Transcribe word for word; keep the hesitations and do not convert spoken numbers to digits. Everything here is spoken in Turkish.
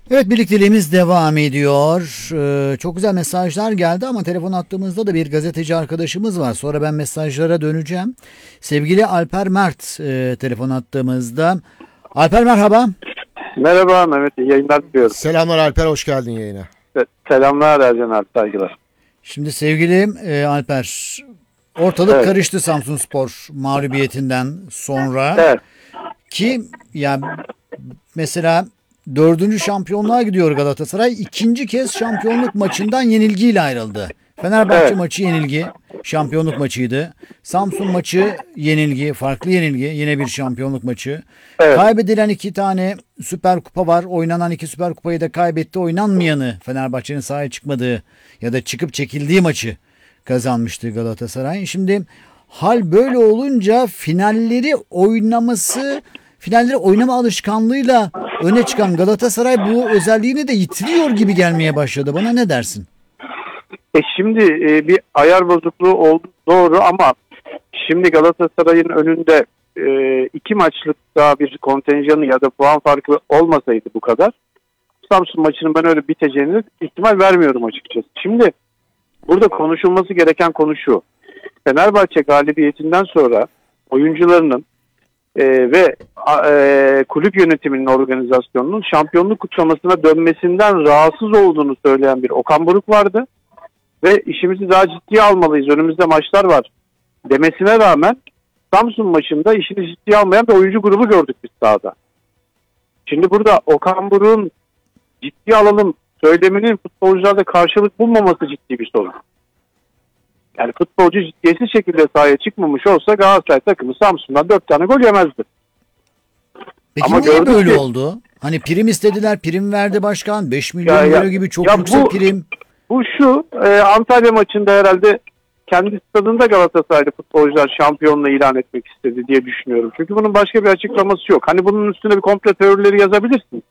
Evet, birlikteliğimiz devam ediyor. Ee, çok güzel mesajlar geldi ama telefon attığımızda da bir gazeteci arkadaşımız var. Sonra ben mesajlara döneceğim. Sevgili Alper Mert e, telefon attığımızda. Alper merhaba. Merhaba Mehmet, iyi yayınlar diliyorum. Selamlar Alper, hoş geldin yayına. Se- Selamlar Ercan abi, saygılar. Şimdi sevgili e, Alper, ortalık Evet. karıştı Samsunspor mağlubiyetinden sonra. Evet, Ki ya mesela dördüncü şampiyonluğa gidiyor Galatasaray. İkinci kez şampiyonluk maçından yenilgiyle ayrıldı. Fenerbahçe Evet. maçı yenilgi, şampiyonluk maçıydı. Samsun maçı yenilgi, farklı yenilgi, yine bir şampiyonluk maçı. Evet. Kaybedilen iki tane Süper Kupa var. Oynanan iki Süper Kupayı da kaybetti. Oynanmayanı, Fenerbahçe'nin sahaya çıkmadığı ya da çıkıp çekildiği maçı kazanmıştı Galatasaray. Şimdi hal böyle olunca finalleri oynaması, finalleri oynama alışkanlığıyla öne çıkan Galatasaray bu özelliğini de yitiriyor gibi gelmeye başladı. Bana ne dersin? E şimdi e, bir ayar bozukluğu oldu, doğru, ama şimdi Galatasaray'ın önünde e, iki maçlık daha bir kontenjanı ya da puan farkı olmasaydı bu kadar, Samsun maçının ben öyle biteceğini ihtimal vermiyorum açıkçası. Şimdi burada konuşulması gereken konu şu: Fenerbahçe galibiyetinden sonra oyuncularının e, ve e, kulüp yönetiminin, organizasyonunun şampiyonluk kutlamasına dönmesinden rahatsız olduğunu söyleyen bir Okan Buruk vardı. Ve işimizi daha ciddiye almalıyız, önümüzde maçlar var demesine rağmen Samsun maçında işini ciddiye almayan bir oyuncu grubu gördük biz sahada. Şimdi burada Okan Buruk'un ciddiye alalım söyleminin futbolcularda karşılık bulmaması ciddi bir sorun. Yani futbolcu ciddiyetsiz şekilde sahaya çıkmamış olsa Galatasaray takımı Samsun'dan dört tane gol yemezdi. Peki Ama niye gördük böyle ki- oldu? Hani prim istediler, prim verdi başkan. beş milyon Ya- ya- euro gibi çok ya yüksek bu- prim. Bu şu, e, Antalya maçında herhalde kendi stadında Galatasaraylı futbolcular şampiyonluğu ilan etmek istedi diye düşünüyorum. Çünkü bunun başka bir açıklaması yok. Hani bunun üstüne bir komplo teorileri yazabilirsin.